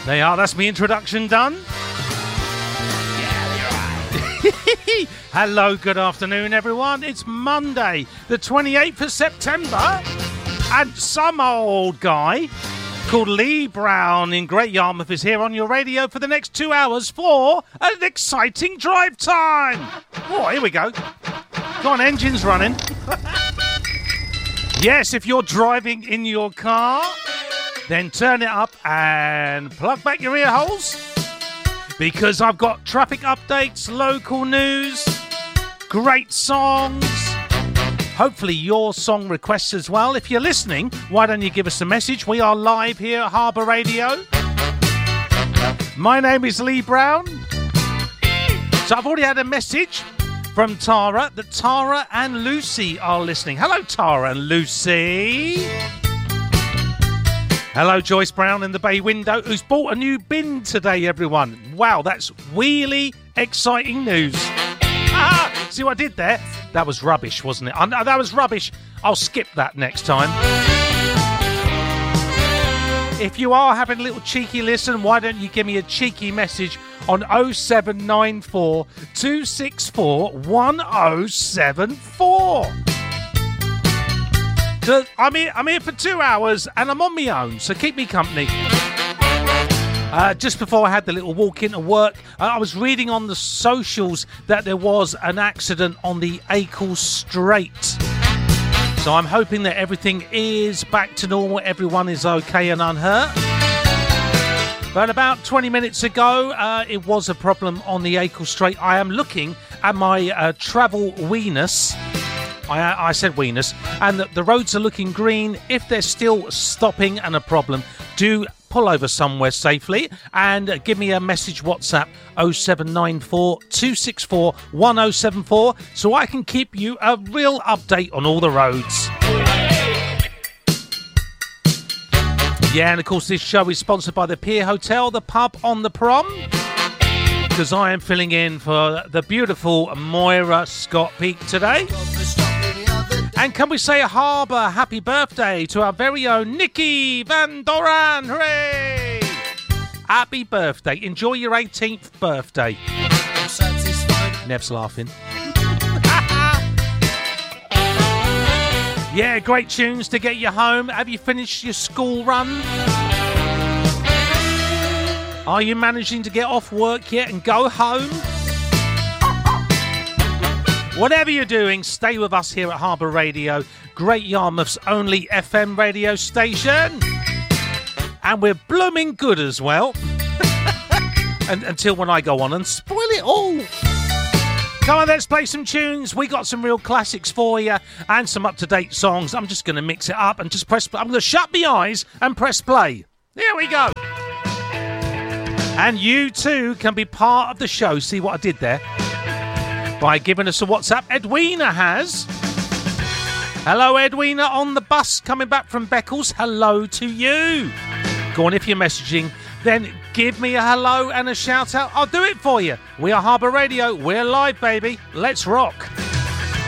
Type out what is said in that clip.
They are. That's my introduction done. Hello, good afternoon, everyone. It's Monday, the 28th of September, and some old guy called Lee Brown in Great Yarmouth is here on your radio for the next 2 hours for an exciting drive time. Oh, here we go. Go on, engine's running. Yes, if you're driving in your car, then turn it up and plug back your ear holes, because I've got traffic updates, local news, great songs, hopefully your song requests as well. If you're listening, why don't you give us a message? We are live here at Harbour Radio. My name is Lee Brown. So I've already had a message from Tara that Tara and Lucy are listening. Hello, Tara and Lucy. Hello, Joyce Brown in the bay window, who's bought a new bin today, everyone. Wow, that's really exciting news. See what I did there? That was rubbish, wasn't it? That was rubbish. I'll skip that next time. If you are having a little cheeky listen, why don't you give me a cheeky message on 0794 264 1074. I'm here for 2 hours and I'm on my own, so keep me company. Just before I had the little walk into work, I was reading on the socials that there was an accident on the Acle Strait. So I'm hoping that everything is back to normal, everyone is okay and unhurt. But about 20 minutes ago, it was a problem on the Acle Strait. I am looking at my travel Weenus. I said Weenus, and the roads are looking green. If they're still stopping and a problem, do pull over somewhere safely and give me a message WhatsApp 0794 264 1074 so I can keep you a real update on all the roads. Yeah, and of course this show is sponsored by the Pier Hotel, the pub on the prom, because I am filling in for the beautiful Moira Scott Peak today. And can we say a Harbour happy birthday to our very own Nikki Van Doran? Hooray! Happy birthday. Enjoy your 18th birthday. Nev's laughing. Yeah, great tunes to get you home. Have you finished your school run? Are you managing to get off work yet and go home? Whatever you're doing, stay with us here at Harbour Radio, Great Yarmouth's only FM radio station. And we're blooming good as well. And until when I go on and spoil it all. Come on, let's play some tunes. We got some real classics for you and some up-to-date songs. I'm just going to mix it up and just press play. I'm going to shut my eyes and press play. There we go. And you too can be part of the show. See what I did there? By giving us a WhatsApp. Edwina has. Hello, Edwina, on the bus coming back from Beccles. Hello to you. Go on, if you're messaging, then give me a hello and a shout out. I'll do it for you. We are Harbour Radio. We're live, baby. Let's rock.